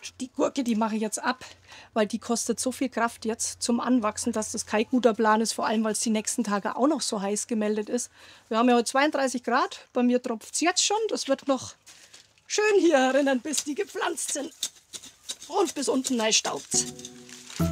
Die Gurke, die mache ich jetzt ab, weil die kostet so viel Kraft jetzt zum Anwachsen, dass das kein guter Plan ist, vor allem weil es die nächsten Tage auch noch so heiß gemeldet ist. Wir haben ja heute 32 Grad, bei mir tropft es jetzt schon. Das wird noch schön hier herinnen, bis die gepflanzt sind. Und bis unten rein staubt.